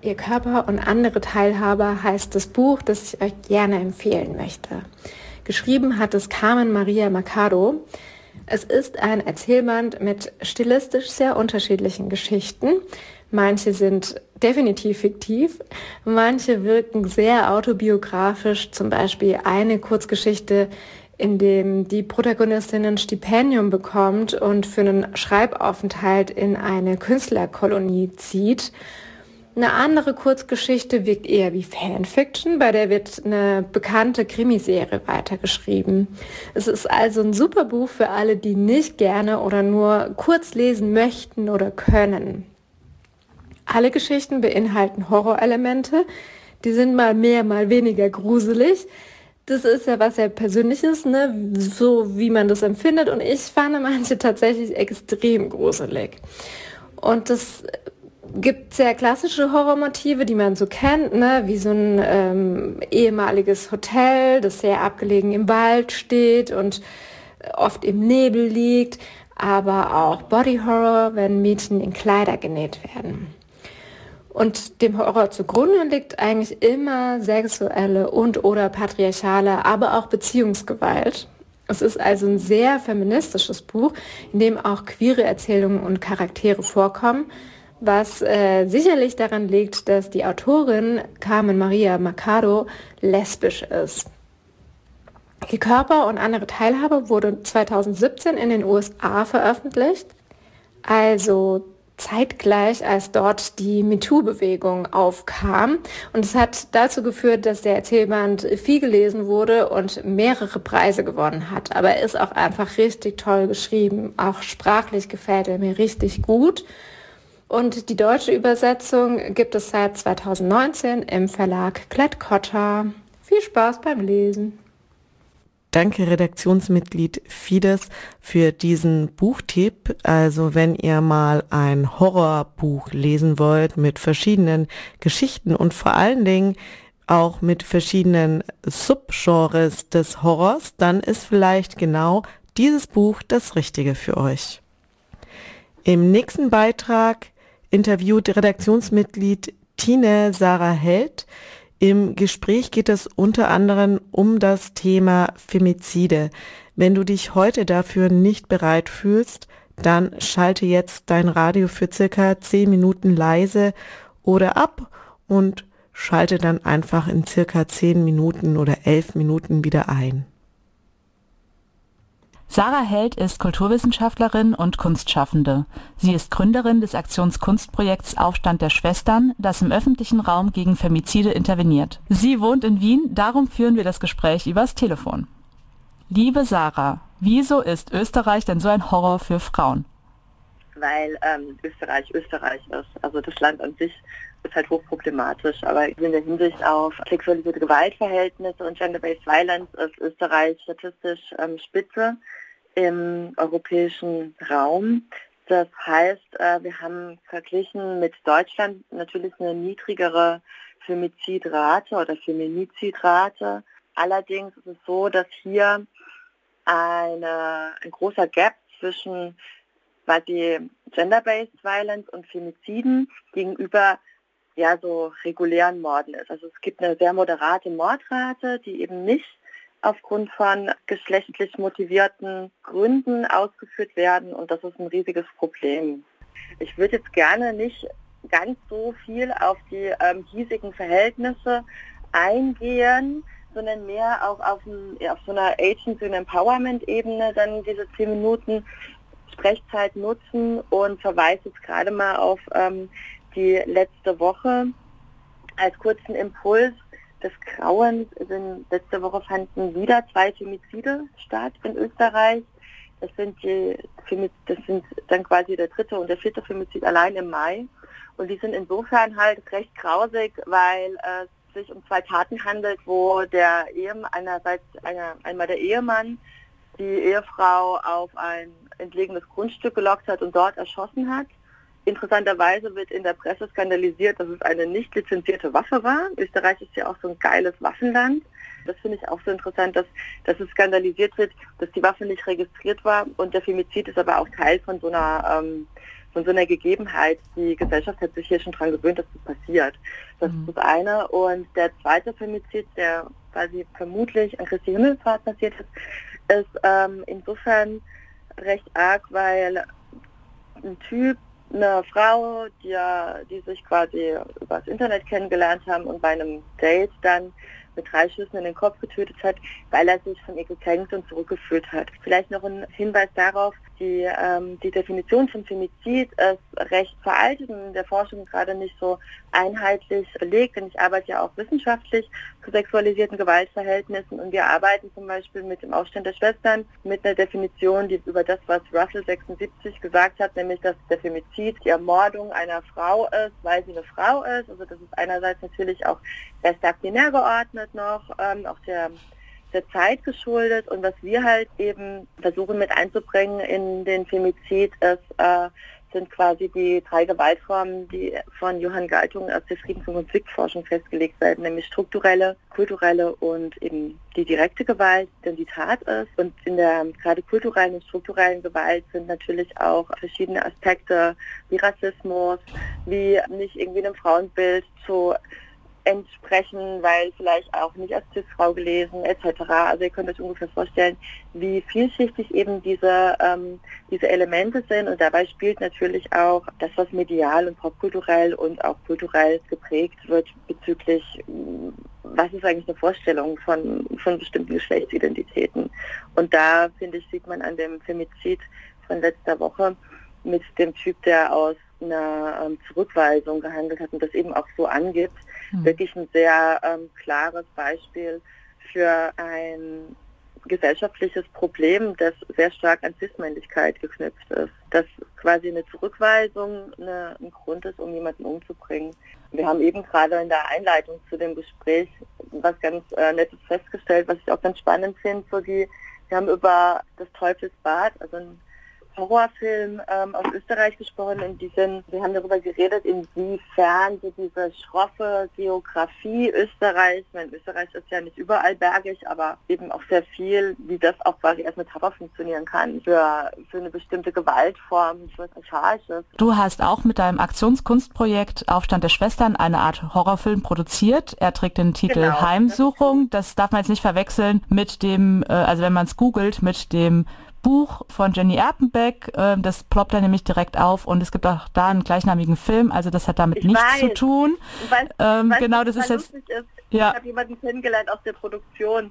Ihr Körper und andere Teilhaber heißt das Buch, das ich euch gerne empfehlen möchte. Geschrieben hat es Carmen Maria Machado. Es ist ein Erzählband mit stilistisch sehr unterschiedlichen Geschichten. Manche sind definitiv fiktiv, manche wirken sehr autobiografisch, zum Beispiel eine Kurzgeschichte, in dem die Protagonistin ein Stipendium bekommt und für einen Schreibaufenthalt in eine Künstlerkolonie zieht. Eine andere Kurzgeschichte wirkt eher wie Fanfiction, bei der wird eine bekannte Krimiserie weitergeschrieben. Es ist also ein super Buch für alle, die nicht gerne oder nur kurz lesen möchten oder können. Alle Geschichten beinhalten Horrorelemente, die sind mal mehr, mal weniger gruselig. Das ist ja was sehr Persönliches, ne? So wie man das empfindet, und ich fand manche tatsächlich extrem gruselig. Und das gibt sehr klassische Horrormotive, die man so kennt, ne? Wie so ein ehemaliges Hotel, das sehr abgelegen im Wald steht und oft im Nebel liegt, aber auch Body Horror, wenn Mädchen in Kleider genäht werden. Und dem Horror zugrunde liegt eigentlich immer sexuelle und/oder patriarchale, aber auch Beziehungsgewalt. Es ist also ein sehr feministisches Buch, in dem auch queere Erzählungen und Charaktere vorkommen, was sicherlich daran liegt, dass die Autorin Carmen Maria Machado lesbisch ist. Ihr Körper und andere Teilhabe wurde 2017 in den USA veröffentlicht, also zeitgleich, als dort die MeToo-Bewegung aufkam. Und es hat dazu geführt, dass der Erzählband viel gelesen wurde und mehrere Preise gewonnen hat. Aber er ist auch einfach richtig toll geschrieben. Auch sprachlich gefällt er mir richtig gut. Und die deutsche Übersetzung gibt es seit 2019 im Verlag Klett-Cotta. Viel Spaß beim Lesen. Danke, Redaktionsmitglied Fides, für diesen Buchtipp. Also wenn ihr mal ein Horrorbuch lesen wollt mit verschiedenen Geschichten und vor allen Dingen auch mit verschiedenen Subgenres des Horrors, dann ist vielleicht genau dieses Buch das Richtige für euch. Im nächsten Beitrag interviewt Redaktionsmitglied Tine Sarah Held. Im Gespräch geht es unter anderem um das Thema Femizide. Wenn du dich heute dafür nicht bereit fühlst, dann schalte jetzt dein Radio für circa 10 Minuten leise oder ab und schalte dann einfach in circa 10 Minuten oder 11 Minuten wieder ein. Sarah Held ist Kulturwissenschaftlerin und Kunstschaffende. Sie ist Gründerin des Aktionskunstprojekts Aufstand der Schwestern, das im öffentlichen Raum gegen Femizide interveniert. Sie wohnt in Wien, darum führen wir das Gespräch übers Telefon. Liebe Sarah, wieso ist Österreich denn so ein Horror für Frauen? Weil Österreich ist. Also das Land an sich ist halt hochproblematisch, aber in der Hinsicht auf sexualisierte Gewaltverhältnisse und Gender-Based Violence ist Österreich statistisch Spitze im europäischen Raum. Das heißt, wir haben verglichen mit Deutschland natürlich eine niedrigere Femizidrate oder Feminizidrate. Allerdings ist es so, dass hier ein großer Gap zwischen quasi Gender-Based Violence und Femiziden gegenüber so regulären Morden ist. Also es gibt eine sehr moderate Mordrate, die eben nicht aufgrund von geschlechtlich motivierten Gründen ausgeführt werden, und das ist ein riesiges Problem. Ich würde jetzt gerne nicht ganz so viel auf die hiesigen Verhältnisse eingehen, sondern mehr auch auf so einer Agency- und Empowerment-Ebene dann diese 10 Minuten Sprechzeit nutzen und verweise jetzt gerade mal auf die letzte Woche als kurzen Impuls des Grauens. Letzte Woche fanden wieder 2 Femizide statt in Österreich. Das sind dann quasi der 3. und der 4. Femizid allein im Mai. Und die sind insofern halt recht grausig, weil es sich um 2 Taten handelt, wo der einmal der Ehemann die Ehefrau auf ein entlegenes Grundstück gelockt hat und dort erschossen hat. Interessanterweise wird in der Presse skandalisiert, dass es eine nicht lizenzierte Waffe war. Österreich ist ja auch so ein geiles Waffenland. Das finde ich auch so interessant, dass es skandalisiert wird, dass die Waffe nicht registriert war. Und der Femizid ist aber auch Teil von so einer von so einer Gegebenheit. Die Gesellschaft hat sich hier schon dran gewöhnt, dass das passiert. Das ist das eine. Und der zweite Femizid, der quasi vermutlich an Christi Himmelfahrt passiert ist insofern recht arg, weil ein Typ, eine Frau, die sich quasi über das Internet kennengelernt haben und bei einem Date dann mit 3 Schüssen in den Kopf getötet hat, weil er sich von ihr gekränkt und zurückgeführt hat. Vielleicht noch ein Hinweis darauf, die Definition von Femizid ist recht veraltet und in der Forschung gerade nicht so einheitlich belegt, denn ich arbeite ja auch wissenschaftlich zu sexualisierten Gewaltverhältnissen und wir arbeiten zum Beispiel mit dem Aufstand der Schwestern mit einer Definition, die über das, was Russell 76 gesagt hat, nämlich dass der Femizid die Ermordung einer Frau ist, weil sie eine Frau ist. Also das ist einerseits natürlich auch sehr stark binär geordnet noch, auch der Zeit geschuldet, und was wir halt eben versuchen mit einzubringen in den Femizid sind quasi die 3 Gewaltformen, die von Johann Galtung aus der Friedens- und Konfliktforschung festgelegt werden, nämlich strukturelle, kulturelle und eben die direkte Gewalt, denn die Tat ist. Und in der gerade kulturellen und strukturellen Gewalt sind natürlich auch verschiedene Aspekte wie Rassismus, wie nicht irgendwie einem Frauenbild zu entsprechen, weil vielleicht auch nicht als Cis-Frau gelesen etc. Also ihr könnt euch ungefähr vorstellen, wie vielschichtig eben diese Elemente sind, und dabei spielt natürlich auch das, was medial und popkulturell und auch kulturell geprägt wird bezüglich, was ist eigentlich eine Vorstellung von bestimmten Geschlechtsidentitäten. Und da, finde ich, sieht man an dem Femizid von letzter Woche mit dem Typ, der aus einer Zurückweisung gehandelt hat und das eben auch so angibt, wirklich ein sehr klares Beispiel für ein gesellschaftliches Problem, das sehr stark an Cis-Männlichkeit geknüpft ist. Dass quasi eine Zurückweisung ein Grund ist, um jemanden umzubringen. Wir haben eben gerade in der Einleitung zu dem Gespräch was ganz Nettes festgestellt, was ich auch ganz spannend finde. Wir haben über das Teufelsbad, also ein Horrorfilm aus Österreich gesprochen, und wir haben darüber geredet, inwiefern so diese schroffe Geografie Österreichs, ich meine, Österreich ist ja nicht überall bergig, aber eben auch sehr viel, wie das auch quasi als Metapher funktionieren kann für eine bestimmte Gewaltform, für was Archaisches. Du hast auch mit deinem Aktionskunstprojekt Aufstand der Schwestern eine Art Horrorfilm produziert. Er trägt den Titel Heimsuchung. Das darf man jetzt nicht verwechseln mit dem, also wenn man es googelt, mit dem Buch von Jenny Erpenbeck, das ploppt da nämlich direkt auf, und es gibt auch da einen gleichnamigen Film, also das hat damit nichts zu tun. Genau, das ist jetzt... Ja. Ich habe jemanden kennengelernt aus der Produktion.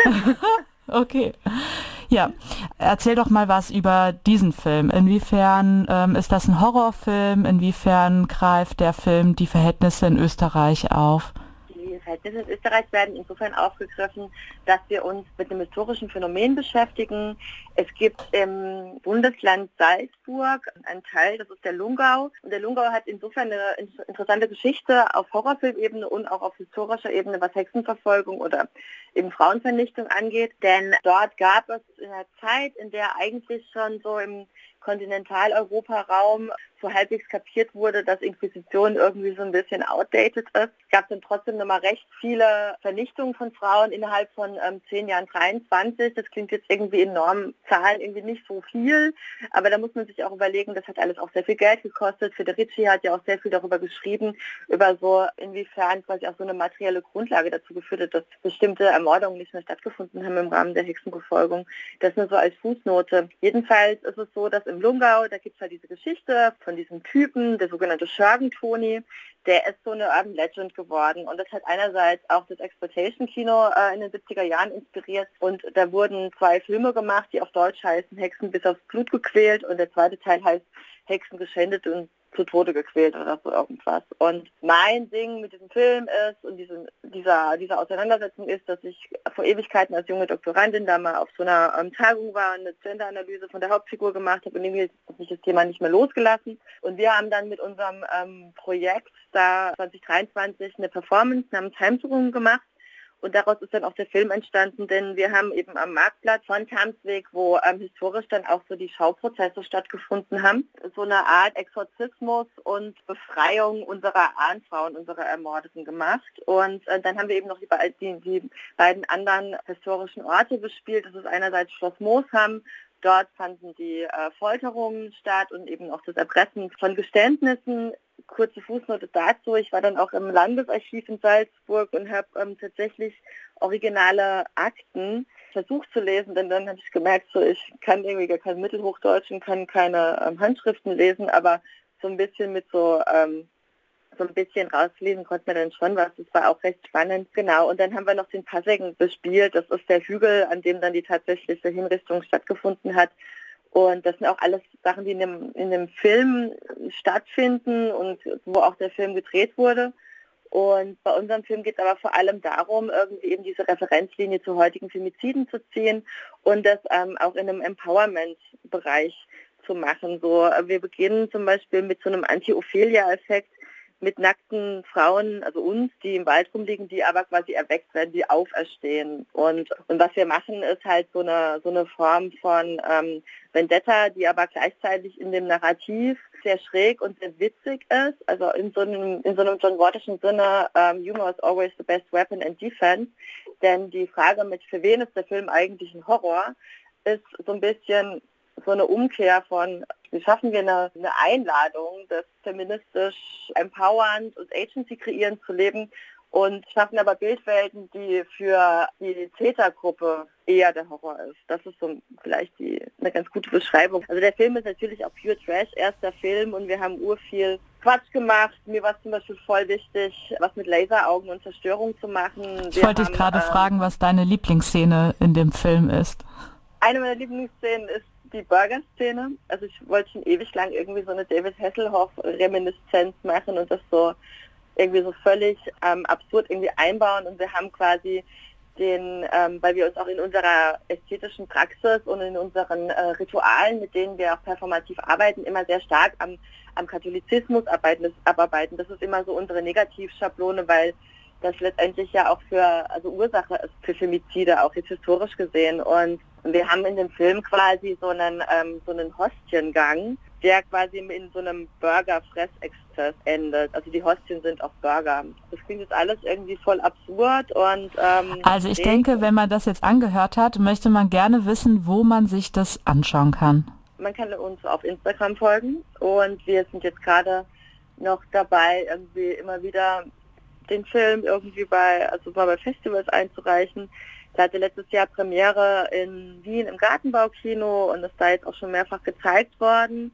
Okay. Ja, erzähl doch mal was über diesen Film. Inwiefern ist das ein Horrorfilm? Inwiefern greift der Film die Verhältnisse in Österreich auf? Die Verhältnisse in Österreich werden insofern aufgegriffen, dass wir uns mit dem historischen Phänomen beschäftigen. Es gibt im Bundesland Salzburg einen Teil, das ist der Lungau. Und der Lungau hat insofern eine interessante Geschichte auf Horrorfilmebene und auch auf historischer Ebene, was Hexenverfolgung oder eben Frauenvernichtung angeht. Denn dort gab es in einer Zeit, in der eigentlich schon so im Kontinentaleuropa-Raum so halbwegs kapiert wurde, dass Inquisition irgendwie so ein bisschen outdated ist. Es gab dann trotzdem nochmal recht viele Vernichtungen von Frauen innerhalb von 10 Jahren, 23. Das klingt jetzt irgendwie in Normzahlen irgendwie nicht so viel, aber da muss man sich auch überlegen, das hat alles auch sehr viel Geld gekostet. Federici hat ja auch sehr viel darüber geschrieben, über so inwiefern quasi auch so eine materielle Grundlage dazu geführt hat, dass bestimmte Ermordungen nicht mehr stattgefunden haben im Rahmen der Hexenverfolgung. Das nur so als Fußnote. Jedenfalls ist es so, dass im Lungau, da gibt es halt diese Geschichte von diesem Typen, der sogenannte Schergen-Toni, der ist so eine Urban Legend geworden, und das hat einerseits auch das Exploitation-Kino in den 70er Jahren inspiriert, und da wurden 2 Filme gemacht, die auf Deutsch heißen Hexen bis aufs Blut gequält, und der zweite Teil heißt Hexen geschändet und zu Tode gequält oder so irgendwas. Und mein Ding mit diesem Film ist und dieser Auseinandersetzung ist, dass ich vor Ewigkeiten als junge Doktorandin da mal auf so einer Tagung war, eine Gender-Analyse von der Hauptfigur gemacht habe, und irgendwie hat mich das Thema nicht mehr losgelassen. Und wir haben dann mit unserem Projekt da 2023 eine Performance namens Heimsuchung gemacht. Und daraus ist dann auch der Film entstanden, denn wir haben eben am Marktplatz von Tamsweg, wo historisch dann auch so die Schauprozesse stattgefunden haben, so eine Art Exorzismus und Befreiung unserer Ahnfrauen, unserer Ermordeten gemacht. Und dann haben wir eben noch die beiden anderen historischen Orte bespielt. Das ist einerseits Schloss Moosham. Dort fanden die Folterungen statt und eben auch das Erpressen von Geständnissen. Kurze Fußnote dazu, ich war dann auch im Landesarchiv in Salzburg und habe tatsächlich originale Akten versucht zu lesen, denn dann habe ich gemerkt, so ich kann irgendwie gar kein Mittelhochdeutsch und kann keine Handschriften lesen, aber so ein bisschen mit so ein bisschen rauslesen konnte man dann schon was. Das war auch recht spannend. Genau, und dann haben wir noch den Passegen bespielt. Das ist der Hügel, an dem dann die tatsächliche Hinrichtung stattgefunden hat. Und das sind auch alles Sachen, die in dem Film stattfinden und wo auch der Film gedreht wurde. Und bei unserem Film geht es aber vor allem darum, irgendwie eben diese Referenzlinie zu heutigen Femiziden zu ziehen und das auch in einem Empowerment-Bereich zu machen. So, wir beginnen zum Beispiel mit so einem Anti-Ophelia-Effekt, mit nackten Frauen, also uns, die im Wald rumliegen, die aber quasi erweckt werden, die auferstehen. Und was wir machen, ist halt so eine Form von Vendetta, die aber gleichzeitig in dem Narrativ sehr schräg und sehr witzig ist. Also in so einem John Watischen Sinne, Humor is always the best weapon in defense. Denn die Frage mit, für wen ist der Film eigentlich ein Horror, ist so ein bisschen so eine Umkehr von, wie schaffen wir eine Einladung, das feministisch empowernd und Agency kreierend zu leben und schaffen aber Bildwelten, die für die Tätergruppe eher der Horror ist. Das ist so vielleicht eine ganz gute Beschreibung. Also der Film ist natürlich auch pure Trash, erster Film, und wir haben urviel Quatsch gemacht. Mir war es zum Beispiel voll wichtig, was mit Laseraugen und Zerstörung zu machen. Ich wollte dich gerade fragen, was deine Lieblingsszene in dem Film ist. Eine meiner Lieblingsszenen ist die Burger-Szene. Also ich wollte schon ewig lang irgendwie so eine David Hasselhoff-Reminiszenz machen und das so irgendwie so völlig absurd irgendwie einbauen. Und wir haben quasi weil wir uns auch in unserer ästhetischen Praxis und in unseren Ritualen, mit denen wir auch performativ arbeiten, immer sehr stark am Katholizismus abarbeiten. Das ist immer so unsere Negativschablone, weil das letztendlich ja auch Ursache ist für Femizide, auch jetzt historisch gesehen. Und wir haben in dem Film quasi so einen Hostiengang, der quasi in so einem Burger-Fressexzess endet. Also die Hostien sind auch Burger. Das klingt jetzt alles irgendwie voll absurd und also ich denke, wenn man das jetzt angehört hat, möchte man gerne wissen, wo man sich das anschauen kann. Man kann uns auf Instagram folgen und wir sind jetzt gerade noch dabei, irgendwie immer wieder den Film irgendwie bei Festivals einzureichen. Der hatte letztes Jahr Premiere in Wien im Gartenbaukino und ist da jetzt auch schon mehrfach gezeigt worden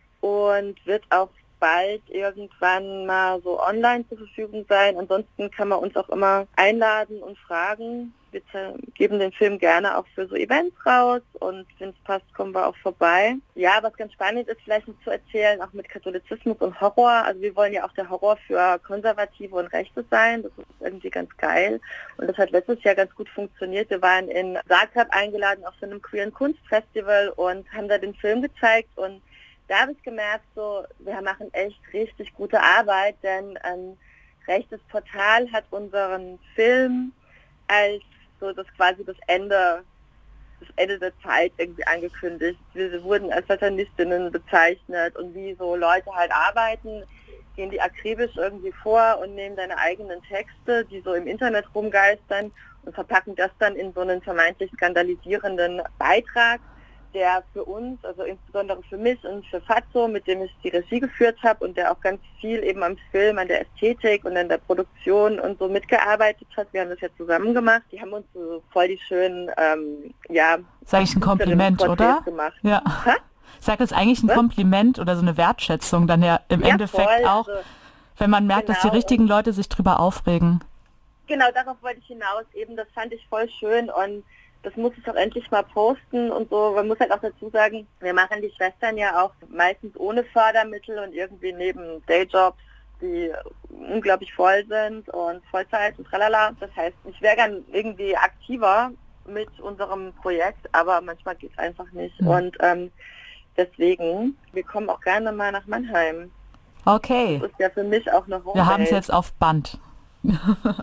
und wird auch bald irgendwann mal so online zur Verfügung sein. Ansonsten kann man uns auch immer einladen und fragen. Wir geben den Film gerne auch für so Events raus und wenn es passt, kommen wir auch vorbei. Ja, was ganz spannend ist, vielleicht noch zu erzählen, auch mit Katholizismus und Horror. Also wir wollen ja auch der Horror für Konservative und Rechte sein. Das ist irgendwie ganz geil. Und das hat letztes Jahr ganz gut funktioniert. Wir waren in Zagreb eingeladen auf so einem queeren Kunstfestival und haben da den Film gezeigt. Und da habe ich gemerkt, so, wir machen echt richtig gute Arbeit, denn Rechtes Portal hat unseren Film als so das quasi das Ende der Zeit irgendwie angekündigt. Wir wurden als Satanistinnen bezeichnet und wie so Leute halt arbeiten, gehen die akribisch irgendwie vor und nehmen deine eigenen Texte, die so im Internet rumgeistern und verpacken das dann in so einen vermeintlich skandalisierenden Beitrag, der für uns, also insbesondere für mich und für Fatso, mit dem ich die Regie geführt habe und der auch ganz viel eben am Film, an der Ästhetik und an der Produktion und so mitgearbeitet hat. Wir haben das ja zusammen gemacht. Die haben uns so voll die schönen, Sag ich ein Kompliment, oder? Gemacht. Ja. Ha? Sag das eigentlich ein Kompliment oder so eine Wertschätzung dann ja im Endeffekt voll, auch, also, wenn man merkt, dass die richtigen Leute sich drüber aufregen. Genau, darauf wollte ich hinaus. Eben, das fand ich voll schön und das muss ich auch endlich mal posten und so. Man muss halt auch dazu sagen, wir machen die Schwestern ja auch meistens ohne Fördermittel und irgendwie neben Dayjobs, die unglaublich voll sind und Vollzeit und tralala. Das heißt, ich wäre gern irgendwie aktiver mit unserem Projekt, aber manchmal geht es einfach nicht. Und deswegen, wir kommen auch gerne mal nach Mannheim. Okay. Das ist ja für mich auch eine Homepage. Wir haben es jetzt auf Band.